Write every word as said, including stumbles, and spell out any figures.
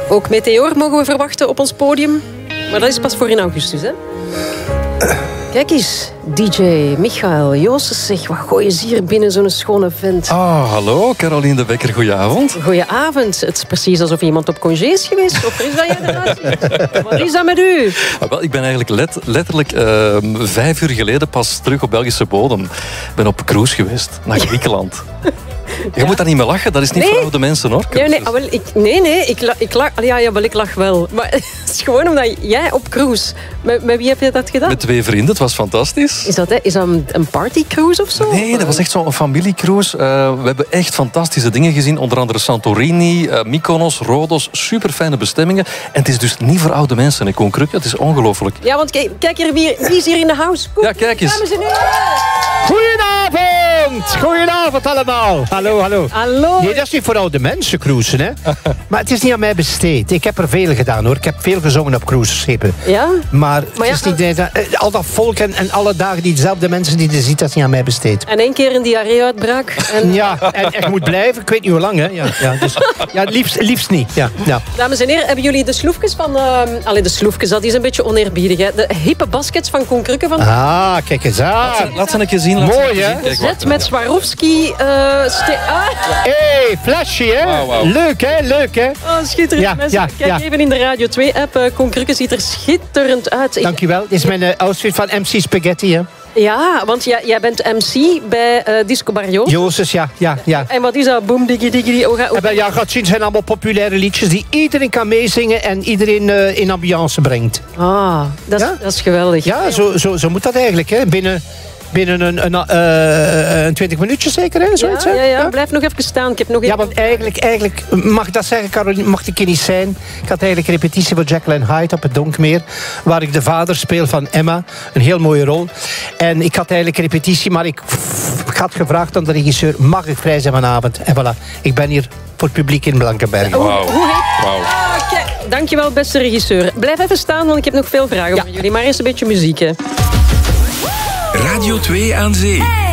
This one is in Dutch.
Ook Meteor mogen we verwachten op ons podium. Maar dat is pas voor in augustus, hè? Kijk eens, D J Michael Joosses, zeg, wat gooi je hier binnen zo'n schone vent? Ah, hallo, Caroline de Bekker, goedenavond. Goedenavond. Het is precies alsof iemand op congé is geweest. Of is dat jij eruit ziet? Wat is dat met u? Ah, wel, ik ben eigenlijk let, letterlijk uh, vijf uur geleden pas terug op Belgische bodem. Ik ben op cruise geweest, naar Griekenland. Je ja. moet daar niet meer lachen, dat is niet nee. voor oude mensen, hoor. Nee, nee, wel, ik, nee, nee ik, la, ik lach. Ja, ja, wel, ik lach wel. Maar het is gewoon omdat jij op cruise... Met, met wie heb je dat gedaan? Met twee vrienden, het was fantastisch. Is dat, hè? Is dat een, een partycruise of zo? Nee, dat was echt zo'n familiecruise. Uh, we hebben echt fantastische dingen gezien. Onder andere Santorini, uh, Mykonos, Rhodos. Super fijne bestemmingen. En het is dus niet voor oude mensen, hè, Koen. Het is ongelooflijk. Ja, want kijk, kijk hier, wie, wie is hier in de house? Kom, ja, kijk eens. Dames en heren. Goedenavond! Goedenavond allemaal. Hallo, hallo. Hallo. Nee, dat is niet voor oude mensen cruisen, hè. Maar het is niet aan mij besteed. Ik heb er veel gedaan, hoor. Ik heb veel gezongen op cruiseschepen. Ja? Maar, maar ja, het is niet, uh, al dat volk en, en alle dagen die dezelfde mensen die je ziet, dat is niet aan mij besteed. En één keer een diarree-uitbraak. En... Ja, en echt moet blijven. Ik weet niet hoe lang, hè. Ja, ja, dus, ja liefst, liefst niet. Ja, ja. Dames en heren, hebben jullie de sloefjes van... Uh, allee, de sloefjes, dat is een beetje oneerbiedig, hè. De hippe baskets van Koen Krukke van... Ah, kijk eens aan. Laat ze een keer zien. Mooi, hè? Zet met Swarovski... Uh, ste- ah. Hey, flesje, hè? Wow, wow. Leuk, hè? Leuk, hè? Oh, schitterend, ja, mensen. Ja, Kijk ja. even in de Radio twee-app. Uh, Koen Krukke ziet er schitterend uit. Dankjewel. Dit is mijn uh, outfit van M C Spaghetti, hè? Ja, want jij, jij bent M C bij uh, Disco Bar Joosses. Joosses, ja, ja, ja. En wat is dat? Boom, diggy, diggy. Oh, ga, oh. Ja, gaat zien, zijn allemaal populaire liedjes die iedereen kan meezingen en iedereen uh, in ambiance brengt. Ah, dat is, ja? dat is geweldig. Ja, zo, zo, zo moet dat eigenlijk, hè? Binnen... Binnen een, een, uh, een twintig minuutjes zeker, hè? Zoiets, ja, ja, ja, ja, blijf nog even staan. Ik heb nog ja, want eigenlijk, eigenlijk, mag ik dat zeggen, Caroline, mag ik hier niet zijn. Ik had eigenlijk repetitie voor Jekyll and Hyde op het Donkmeer, waar ik de vader speel van Emma. Een heel mooie rol. En ik had eigenlijk repetitie, maar ik, ik had gevraagd aan de regisseur, mag ik vrij zijn vanavond? En voilà, ik ben hier voor het publiek in Blankenberge. Wow. Hoe heet... wow. Ah, okay. Dankjewel, beste regisseur. Blijf even staan, want ik heb nog veel vragen ja. voor jullie. Maar eerst een beetje muziek, hè. Radio twee aan Zee. Hey!